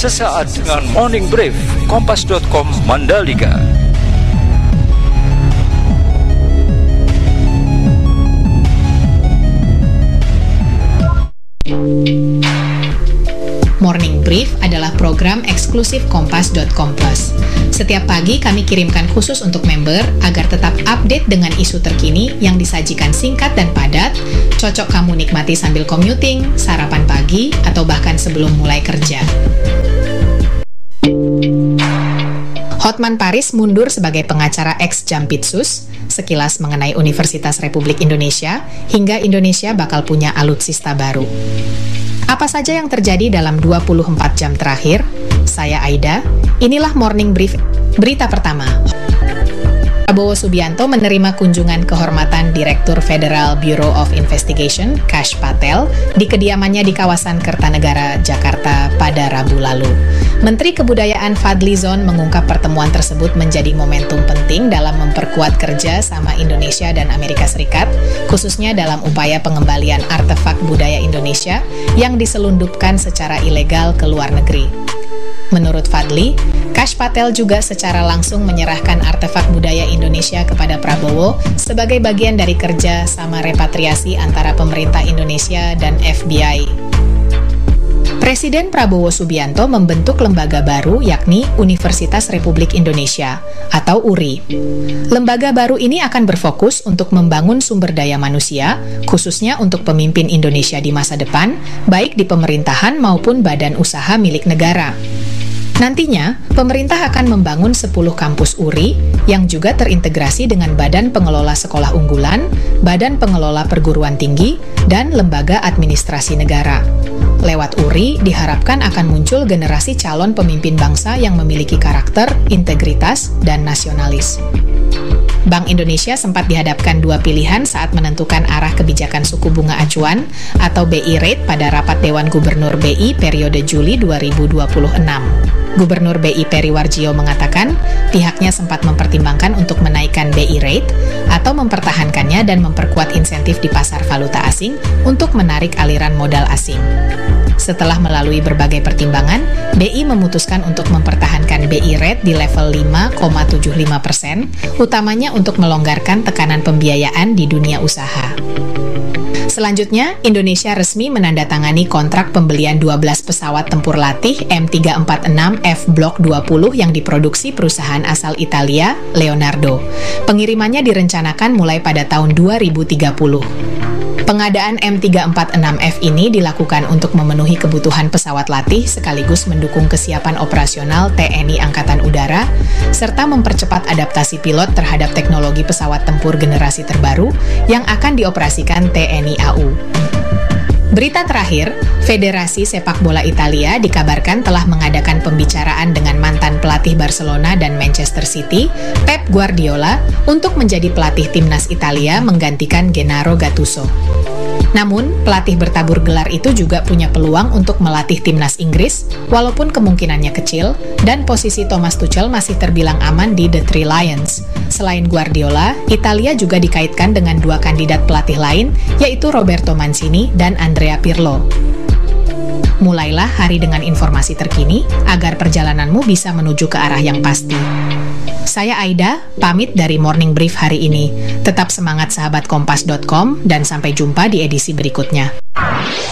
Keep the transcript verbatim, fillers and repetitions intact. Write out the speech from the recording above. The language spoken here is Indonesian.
sesaat dengan Morning Brief Kompas dot com Mandalika. Morning Brief adalah program eksklusif Kompas dot com Plus. Setiap pagi kami kirimkan khusus untuk member agar tetap update dengan isu terkini yang disajikan singkat dan padat, cocok kamu nikmati sambil commuting, sarapan pagi, atau bahkan sebelum mulai kerja. Hotman Paris mundur sebagai pengacara ex-Jampitsus, sekilas mengenai Universitas Republik Indonesia, hingga Indonesia bakal punya alutsista baru. Apa saja yang terjadi dalam dua puluh empat jam terakhir? Saya Aida, inilah Morning Brief. Berita pertama. Prabowo Subianto menerima kunjungan kehormatan Direktur Federal Bureau of Investigation, Kash Patel, di kediamannya di kawasan Kertanegara, Jakarta pada Rabu lalu. Menteri Kebudayaan Fadly Zon mengungkap pertemuan tersebut menjadi momentum penting dalam memperkuat kerja sama Indonesia dan Amerika Serikat, khususnya dalam upaya pengembalian artefak budaya Indonesia yang diselundupkan secara ilegal ke luar negeri. Menurut Fadly, Kash Patel juga secara langsung menyerahkan artefak budaya Indonesia kepada Prabowo sebagai bagian dari kerja sama repatriasi antara pemerintah Indonesia dan F B I. Presiden Prabowo Subianto membentuk lembaga baru yakni Universitas Republik Indonesia atau U R I. Lembaga baru ini akan berfokus untuk membangun sumber daya manusia, khususnya untuk pemimpin Indonesia di masa depan, baik di pemerintahan maupun badan usaha milik negara. Nantinya, pemerintah akan membangun sepuluh kampus U R I yang juga terintegrasi dengan Badan Pengelola Sekolah Unggulan, Badan Pengelola Perguruan Tinggi, dan Lembaga Administrasi Negara. Lewat U R I, diharapkan akan muncul generasi calon pemimpin bangsa yang memiliki karakter, integritas, dan nasionalis. Bank Indonesia sempat dihadapkan dua pilihan saat menentukan arah kebijakan suku bunga acuan atau B I Rate pada rapat Dewan Gubernur B I periode Juli dua ribu dua puluh enam. Gubernur B I Peri Warjio mengatakan pihaknya sempat mempertimbangkan untuk menaikkan B I Rate atau mempertahankannya dan memperkuat insentif di pasar valuta asing untuk menarik aliran modal asing. Setelah melalui berbagai pertimbangan, B I memutuskan untuk mempertahankan B I Rate di level lima koma tujuh lima persen, utamanya untuk melonggarkan tekanan pembiayaan di dunia usaha. Selanjutnya, Indonesia resmi menandatangani kontrak pembelian dua belas pesawat tempur latih M tiga empat enam F Block dua puluh yang diproduksi perusahaan asal Italia, Leonardo. Pengirimannya direncanakan mulai pada tahun dua ribu tiga puluh. Pengadaan M tiga empat enam F ini dilakukan untuk memenuhi kebutuhan pesawat latih sekaligus mendukung kesiapan operasional T N I Angkatan Udara, serta mempercepat adaptasi pilot terhadap teknologi pesawat tempur generasi terbaru yang akan dioperasikan T N I A U. Berita terakhir, Federasi Sepak Bola Italia dikabarkan telah mengadakan pembicaraan dengan mantan pelatih Barcelona dan Manchester City, Pep Guardiola, untuk menjadi pelatih timnas Italia menggantikan Gennaro Gattuso. Namun, pelatih bertabur gelar itu juga punya peluang untuk melatih timnas Inggris, walaupun kemungkinannya kecil, dan posisi Thomas Tuchel masih terbilang aman di The Three Lions. Selain Guardiola, Italia juga dikaitkan dengan dua kandidat pelatih lain, yaitu Roberto Mancini dan Andrea Pirlo. Mulailah hari dengan informasi terkini, agar perjalananmu bisa menuju ke arah yang pasti. Saya Aida, pamit dari Morning Brief hari ini. Tetap semangat sahabat Kompas dot com dan sampai jumpa di edisi berikutnya.